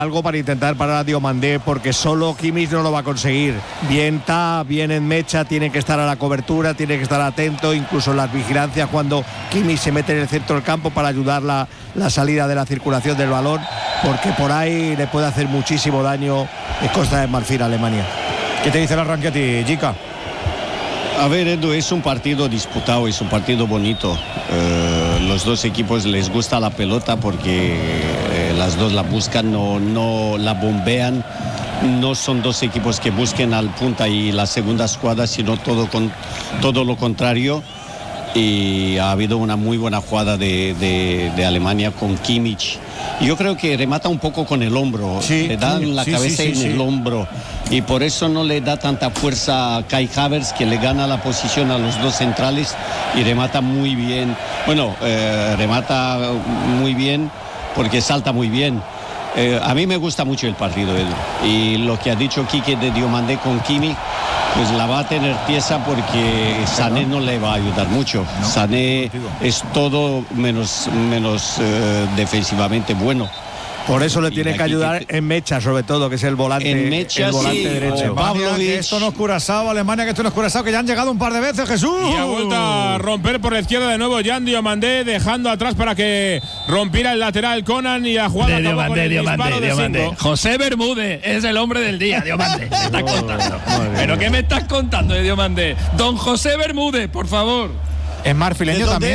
algo para intentar parar a Diomandé, porque solo Kimmich no lo va a conseguir. Bien Ta, bien en Mecha, tiene que estar a la cobertura, tiene que estar atento, incluso en las vigilancias cuando Kimmich se mete en el centro del campo para ayudar la salida de la circulación del balón, porque por ahí le puede hacer muchísimo daño Costa de Marfil a Alemania. ¿Qué te dice el arranque a ti, Jica? A ver, Edu, es un partido disputado, es un partido bonito. Los dos equipos les gusta la pelota porque las dos la buscan, no la bombean. No son dos equipos que busquen al punta y la segunda escuadra, sino todo lo contrario. Y ha habido una muy buena jugada de Alemania con Kimmich. Yo creo que remata un poco con el hombro, sí, le dan la cabeza en el hombro, y por eso no le da tanta fuerza a Kai Havertz, que le gana la posición a los dos centrales y remata muy bien. Bueno, remata muy bien porque salta muy bien. A mí me gusta mucho el partido, Edu. Y lo que ha dicho Quique de Diomandé con Kimmich, pues la va a tener tiesa porque Sané no le va a ayudar mucho. No, Sané es todo menos defensivamente bueno. Por eso le tiene que ayudar en Mecha, sobre todo, que es el volante, derecho. Pablo, que esto no es Curazao, Alemania, que esto no es Curazao, que ya han llegado un par de veces, Jesús. Y ha vuelto a romper por la izquierda de nuevo Jan Diomandé, dejando atrás para que rompiera el lateral Conan, y la jugada acabó con el disparo de Singo. José Bermúdez es el hombre del día, Diomandé. ¿Qué estás contando? ¿Pero qué me estás contando de Diomandé? Don José Bermúdez, por favor. ¿Es marfileño también?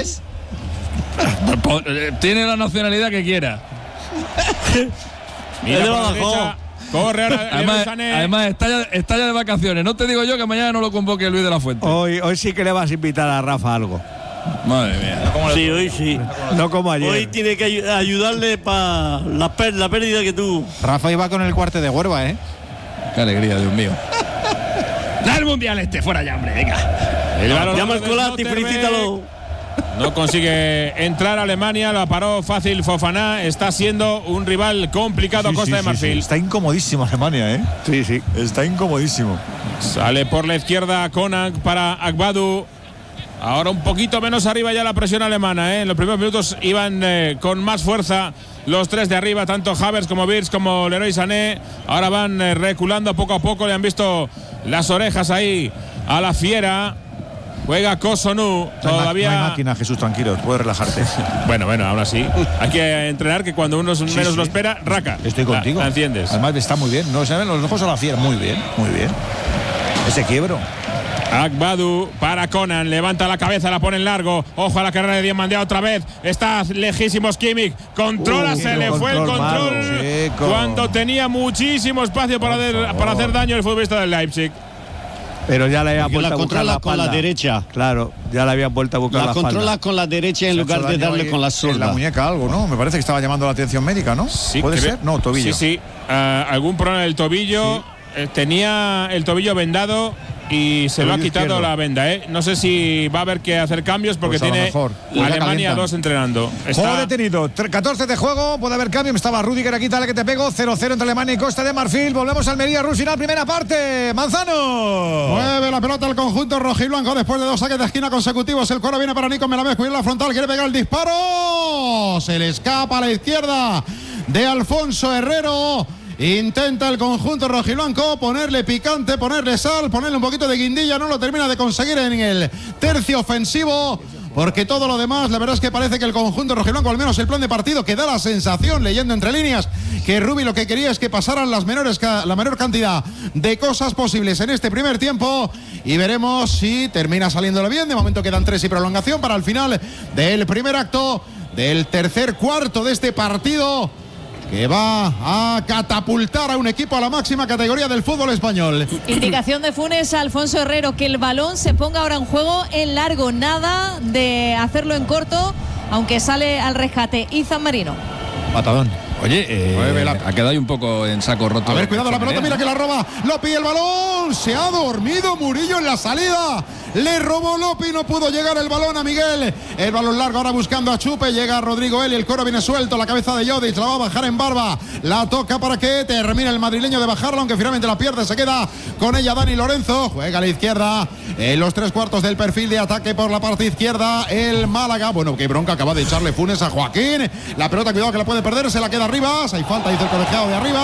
Tiene la nacionalidad que quiera. Mira por la derecha, corre ahora. Además está ya de vacaciones. No te digo yo que mañana no lo convoque Luis de la Fuente. Hoy sí que le vas a invitar a Rafa algo. Madre mía. Sí, hoy sí. No como ayer. Hoy tiene que ayudarle para la pérdida que tuvo. Rafa iba con el cuarte de Huerva, ¿eh? Qué alegría, Dios mío. Da el mundial fuera ya, hombre, venga. Llama al Colati, felicítalo. No consigue entrar Alemania, lo paró fácil Fofana. Está siendo un rival complicado Costa de Marfil. Sí. Está incomodísimo Alemania, ¿eh? Sí. Está incomodísimo. Sale por la izquierda Konak para Agbadu. Ahora un poquito menos arriba ya la presión alemana, ¿eh? En los primeros minutos iban con más fuerza los tres de arriba, tanto Havertz como Wirtz como Leroy Sané. Ahora van reculando poco a poco. Le han visto las orejas ahí a la fiera. Juega Kosunu, todavía. No hay máquina, Jesús, tranquilo, puedes relajarte. Bueno, aún así. Hay que entrenar que cuando uno menos lo espera, raca. Estoy contigo. La enciendes. Además está muy bien, no se ven los ojos a la fiera, muy bien. Ese quiebro. Agbadu para Conan, levanta la cabeza, la pone en largo. Ojo a la carrera de Diomandé otra vez. Está lejísimos Kimmich. Controla, se le fue el control. Cuando tenía muchísimo espacio para hacer daño el futbolista del Leipzig. Pero ya le había vuelto a buscar la espalda. Con la derecha. Claro, ya le habían vuelto a buscar la espalda. La controla con la derecha en lugar de darle con la zurda. En la muñeca algo, ¿no? Me parece que estaba llamando la atención médica, ¿no? Sí, ¿Puede ser? No, tobillo. Sí. Algún problema del tobillo. Sí. Tenía el tobillo vendado y se lo ha quitado izquierdo. La venda, ¿eh? No sé si va a haber que hacer cambios porque pues tiene Alemania 2 entrenando. Juego detenido, 14 de juego, puede haber cambio. Estaba Rüdiger aquí, dale que te pego. 0-0 entre Alemania y Costa de Marfil. Volvemos a Almería, Rus final, primera parte. Manzano. Mueve la pelota al conjunto rojiblanco después de 2 saques de esquina consecutivos. El coro viene para Nico Melamés, cuida la frontal, quiere pegar el disparo. Se le escapa a la izquierda de Alfonso Herrero. Intenta el conjunto rojiblanco ponerle picante, ponerle sal, ponerle un poquito de guindilla. No lo termina de conseguir en el tercio ofensivo, porque todo lo demás, la verdad es que parece que el conjunto rojiblanco, al menos el plan de partido, que da la sensación, leyendo entre líneas, que Rubi lo que quería es que pasaran la menor cantidad de cosas posibles en este primer tiempo, y veremos si termina saliéndolo bien. De momento quedan 3 y prolongación para el final del primer acto del tercer cuarto de este partido, que va a catapultar a un equipo a la máxima categoría del fútbol español. Indicación de Funes a Alfonso Herrero, que el balón se ponga ahora en juego en largo, nada de hacerlo en corto, aunque sale al rescate Izan Marino. Patadón. Oye, ha quedado ahí un poco en saco roto. A ver, cuidado la pelota, mira que la roba Lopi, el balón, se ha dormido Murillo en la salida, le robó Lopi, no pudo llegar el balón a Miguel, el balón largo ahora buscando a Chupe, llega Rodrigo Eli, el coro viene suelto, la cabeza de Jodic, la va a bajar en barba, la toca para que termine el madrileño de bajarla, aunque finalmente la pierde, se queda con ella Dani Lorenzo, juega a la izquierda, en los 3/4 del perfil de ataque por la parte izquierda, el Málaga, bueno, qué bronca acaba de echarle Funes a Joaquín, la pelota, cuidado que la puede perder, se la queda arriba, hay falta, dice el colegiado de arriba.